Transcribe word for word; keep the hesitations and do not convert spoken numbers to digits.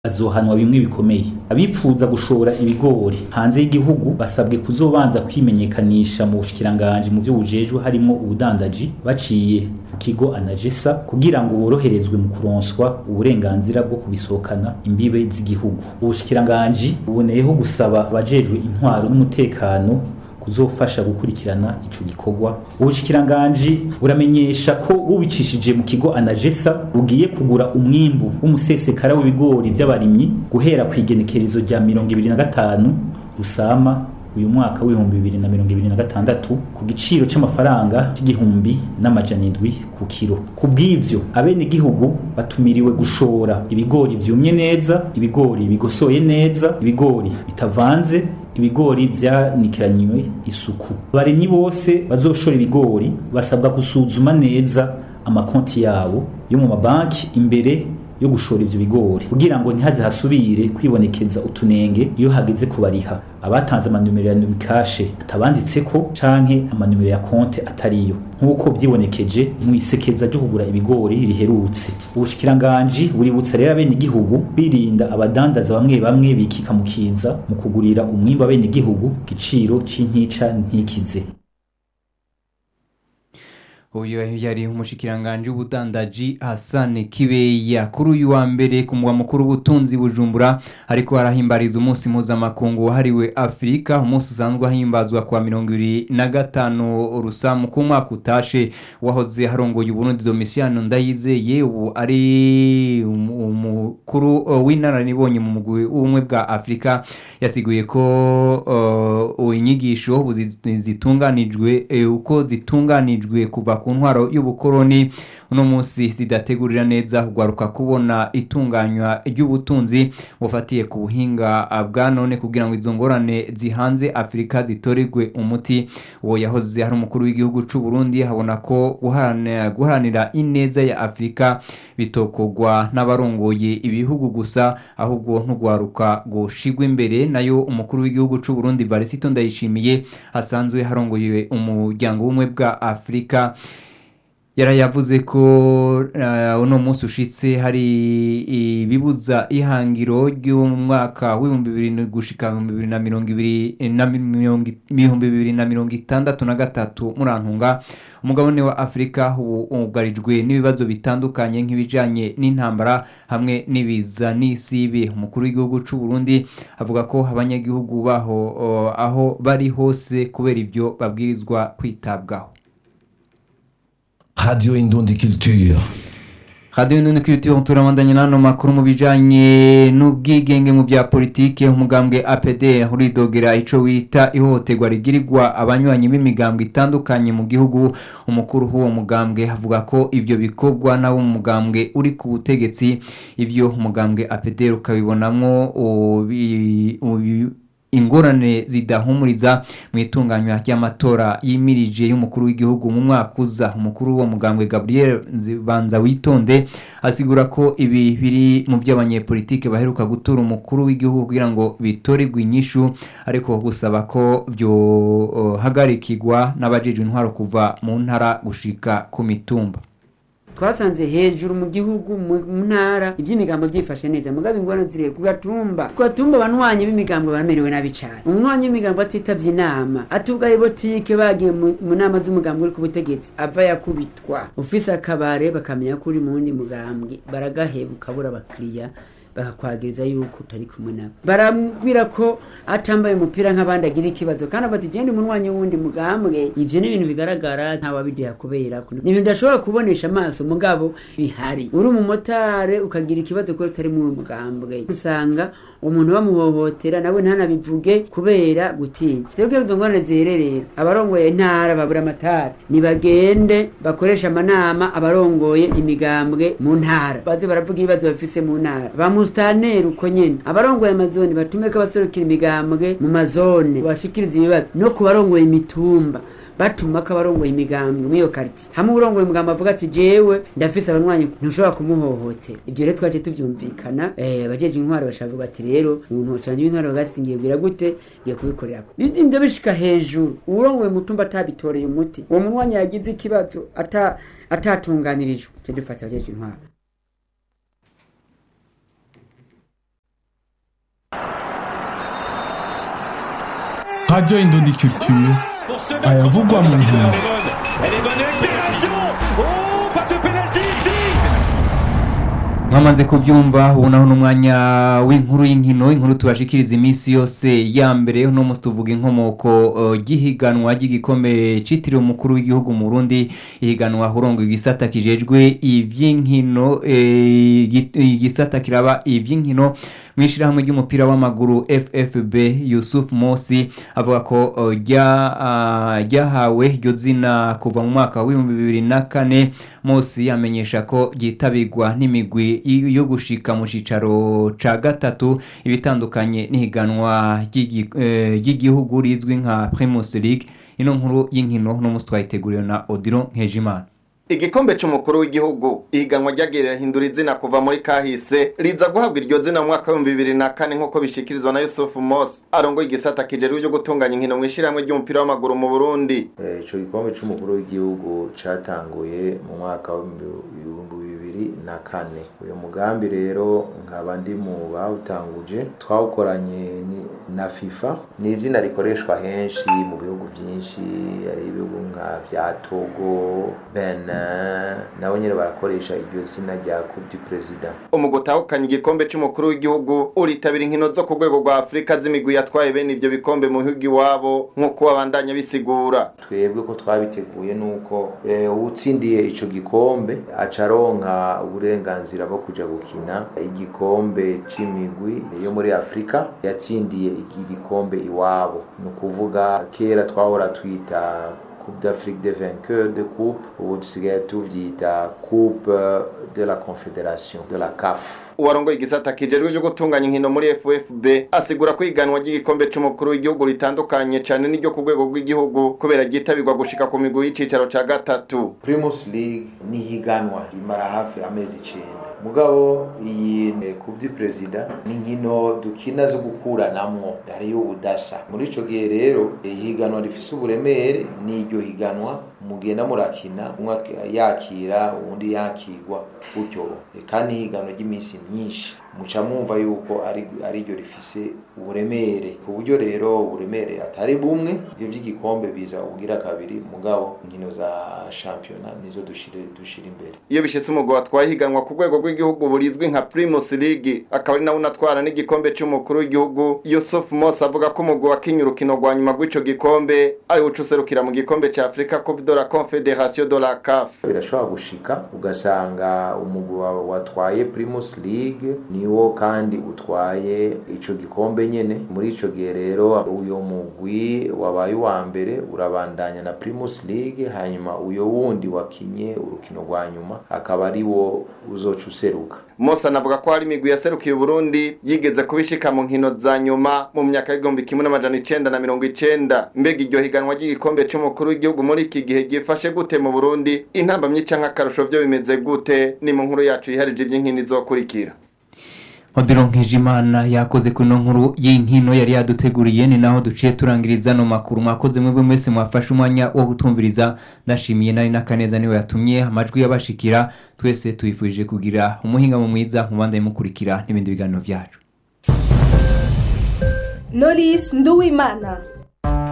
azohanwa bimwe bikomeye. Abipfuza gushora ibigori hanze y'igihugu basabwe kuzobanza kwimenyekanisha mu bushikiranganje mu byo bujejwe harimo ubudandaji baciye kigo anajesa kugira ngo boroherezwe mu kuronswa uburenganzira bwo kubisohokana imbibe z'igihugu. Ubushikiranganje buboneyeho gusaba abajejwe intwaro n'umutekano kuzofasha gukurikirana ico gikorwa. Ubushikiranganje buramenyesha ko bubicishije mu kigo anajesa bugiye kugura umwimbu w'umusesekara w'ibigori by'abarimyi guhera ku igenekerezo rya mirongo ibiri na gatanu Rusama uyu mwaka w'ibihumbi bibiri na mirongo ibiri na gatandatu ku giciro c'amafaranga c'igihumbi n'amajana indwi ku kiro. Kubw'ivyo abene gihugu batumiriwe gushora ibigori vyumye neza, ibigori bigosoye neza, ibigori bitavanze, ibigori vyanikiranywe isuku. Abarimyi bose bazoshora ibigori basabwa gusuzuma neza amakonti yabo yo mu mabanki imbere yo gushora ivyo bigori kugira ngo ntihaze hasubire kwibonekeza utunenge iyo hageze kubariha. Abatanze amanumero ya numikashe atabanditseko canke amanumero ya konte atariyo nkuko vyibonekeje mu isekeza ryo kugura ibigori riherutse. Ubushikiranganje buributsa rero abene igihugu birinda abadandaza bamwe bamwe bikika mukiza mu kugurira umwimbo abene igihugu giciro c'intica ntikize. Uyu yari umushikiranganje w'ubudandaji Hassan Kibeya. Kuri uyu wa mbere ku mugwa mukuru w'ubutunzi Bujumbura ariko arahimbariza umunsi mpuzamakungu wahariwe Afrika, umunsi usanzwe ahimbazwa kwa mirongo ibiri na gatanu Rusama ku mwaka utashe. Wahoze harongoye Uburundi Domitiano Ndayizeye ubu ari umukuru w'inararibonye mu mugwi w'ubumwe bwa Afrika yasiguye ko uh, inyigisho zitunganijwe uh, uko zitunganijwe kuva ku ntwaro y'ubukoroni uno munsi zidategurira neza kugwaruka kubona itunganywa ry'ubutunzi bufatiye ku buhinga bwa none kugira ngo izo ngorane zihanze Afrika zitoregwe umuti. Uwo yahoze hari umukuru w'igihugu c'u Burundi habona ko guharanira guharanira ineza ya Afrika bitokogwa n'abarongoye ibihugu gusa ahubwo ntugwaruka goshigwe imbere. Nayo umukuru w'igihugu c'u Burundi Varisito Ndayishimiye asanzwe harongoye umuryango w'umwe bwa Afrika yara yavuze ko uh, uno munsi ushitse hari ibibuza ihangiro ry'umwaka w'ibihumbi bibiri gushika ibihumbi bibiri na mirongo ibiri na ibihumbi bibiri na mirongo itandatu na gatatu murantunga. Umugabane wa Afrika ugarijwe n'ibibazo bitandukanye nk'ibijanye n'intambara hamwe n'ibiza n'isibe. Umukuru w'igihugu c'u Burundi avuga ko abanyagihugu baho uh, aho bari hose kubera ivyo babwirizwa kwitabwaho. Radio Indundi Culture. Radio Indundi Culture turamandanye nano makuru mu bijanye n'ubwigenge mu bya politike. Umugambwe A P D uridogera ico wita ihohoterwa rigirirwa abanywanyi b'imigambwe itandukanye mu gihugu. Umukuru huwo mugambwe avuga ko ivyo bikorwa nabo mu mugambwe uri ku butegetsi. Ivyo umugambwe A P D ukabibonamwo ingorane zidahumuriza mu itunganywa ry'amatora yimirije y'umukuru w'igihugu mu mwaka uza. Umukuru wa mugambwe Gabriel Banza Witonde asigura ko ibi biri mu by'abanyepolitike baheruka gutura umukuru w'igihugu kugira ngo bitoregwe inyishu ariko gusaba ko byo uh, hagarikirwa n'abajejwe intwaro kuva mu ntara gushika ku mitumba. Twasanze hejuru mu gihugu mu ntara iby'imigambo byifashe neza mugabe ingwano zire kugatumba kugatumba banwanye b'imigambo bamerewe nabi cyane. Umwanya w'imigambo atitavye inama atugaye botike bagiye mu nama z'umugambo uri ku butegetsi ava yakubitwa ufise akabare bakamenya kuri mu wundi mugambwe baragaheba ukabura abakiriya bakakwagiriza yuko utari kumwe nabo barambwira ko atambaye umupira nk'abandi agira ikibazo kandi abati gende munwanye wundi mugambwe. Ivyo ni ibintu bigaragara nta wabideha kubera ni ibintu ndashobora kubonesha amaso mugabo bihari. Uri umumotare ukagira ikibazo ko utari mu mugambwe usanga umuntu bamuhohotera nawe ntanabivuge kubera gutinya. Twebwe rudongorane zirerera abarongoye intara babura amatara nibagende bakoresha amanama abarongoye imigambwe mu ntara baze baravuga ibibazo bafise mu ntara bamustanera uko nyene abarongoye amazone batumeka baserukira imigambwe mu mazone bashikiriza ibibazo no kubarongoye imitumba batuma ko abarongoye imigambwe mu iyo quartier hamwe urongoye umugambwe avuga ati jewe ndafise abanywanyi ntushobora kumuhohotera. Ibyo rero twaje tuvyumvikana eh bajeje intwaro bashavuga ati rero umuntu canje intwaro bagasingiye bira gute giye kubikorera ko bizinde bishika hejuru urongoye mutumba atabitoreye umuti uwo munywanyi yagize ikibazo ata atatunganirijwe cyo dufata bajeje intwaro. Radio Indundi Culture, ayavugwa mu nkino. Mwamaze kuvyumva ubu naho n'umwanya w'inkuru y'inkino, inkuru tubashikiriza iminsi yose ya mbere. Uno munsi tuvuga inkomoko gihiganwa ry'igikombe citiriwe umukuru w'igihugu mu Burundi, ihiganwa hurongo igisata kijejwe ivy'inkino, igisata kiraba ivy'inkino mwishirahamwe ry'umupira w'amaguru F F B. Yusuf Mosi avuga ko ryahawe iryo zina kuva mu mwaka wa bibiri na kane. Mosi amenyesha ko ryitabirwa n'imigwi yo gushika mu cicaro ca gatatu, ibitandukanye n'ihiganwa ry'igihugu rizwi nka Primus League. Ino nkuru y'inkino no mustwayiteguriwe na Odilon Nkejimana. Igikombe c'umukuru w'igihugu ihiganwa ryagerera hindura izina kuva muri kahise, riza guhabwa iryo zina mu mwaka wa bibiri na kane nk'uko bishikirizwa na Yusuf Mosi arongoye igisata kijejwe ryo gutunganya inkino mw'ishirahamwe ry'umupira w'amaguru mu Burundi. Ico gikombe c'umukuru w'igihugu catanguye mu mwaka wa bibiri na kane. Uyu mugambi rero nkaba ndi mu bawutanguje, twawukoranye na FIFA. Ni izina rikoreshwa henshi mu bihugu byinshi, ari ibihugu nka vya Togo, Benin, nawe nyine barakoresha iryo zina rya Coupe du President. Umugotahukanye igikombe c'umukuru w'igihugu uritabira inkino zo ku rwego rwa Afrika z'imigwi yatwaye bene ivyo bikombe mu bihugu iwabo nk'uko abandanya bisigura. Twebwe ko twabiteguye nuko utsindiye ico gikombe acaronka uburenganzira bwo kuja gukina igikombe c'imigwi yo muri Afrika yatsindiye igikombe iwabo. Nukuvuga kera twahora twita Coupe d'Afrique des vainqueurs de coupe, ubu dusigaye tuvyita Coupe de la Confédération de la C A F. Uwarongoye igisata kijejwe ryo gutunganya inkino muri F F B asigura ko ihiganwa ry'igikombe c'umukuru w'igihugu ritandukanye cyane n'iryo ku rwego rw'igihugu kubera ryitabirwa gushika ku migwi y'icicaro ca gatatu. Primus League ni higanwa rimara hafi amezi icenda. Mugabo iyi Coupe du President ni nkino dukina zo gukuranamwo hariyo ubudasa. Muri ico gihe rero ihiganwa rifise uburemere ni iryo higanwa mugenda murakina, umwe yakira undi yakigwa gutyo, kandi higanwa ry'iminsi myinshi muca mwumva yuko ari ari ryo rifise uburemere, ku buryo rero uburemere atari bumwe. Ivyo vy'igikombe biza ugira kabiri, mugabo inkino za championnat nizo dushire dushira imbere. Iyo bishitse umugwa watwaye higanwa ku rwego rw'igihugu burizwi nka Primus League, akaba ari nawe unatwara n'igikombe c'umukuru w'igihugu. Yusuf Mosi avuga ko umugwa wakinye urukino rwa nyuma rw'ico gikombe ari ucuserukira mu gikombe ca Afrika Coupe de la Confédération de la C A F. Birashobora gushika ugasanga umugwa watwaye Primus League niwo kandi utwaye ico gikombe nyene. Muri ico gihe rero uyo mugwi wabaye wa mbere urabandanya na Primus League, hanyuma uyo wundi wakinye urukino rwa nyuma akaba ari wo uzoca useruka. Mosi anavuga ko hari imigwi yaserukiye Burundi yigeze kubishika mu nkino za nyuma mu myaka y'igihumbi kimwe n'amajana icenda na mirongo icenda. Mbega iryo higanwa ry'igikombe c'umukuru w'igihugu muri iki gihe gifashe gute mu Burundi? Intambamyi canke akarusho vyo bimeze gute? Ni mu nkuru yacu yiharije ivy'inkino izokurikira. Odilon Nkejimana yakoze kuno nkuru y'inkino yari yaduteguriye. Ni naho duciye turangiriza no makuru. Mwakoze mwebwe mwese mwafashe umwanya wo gutumviriza. Ndashimiye nari nakaneza niwe yatumye amajwi yabashikira. Twese tuyifurije kugira umuhinga mu mwiza mu banda mukurikira n'ibindi biganiro vyacu. Knowless Nduwimana.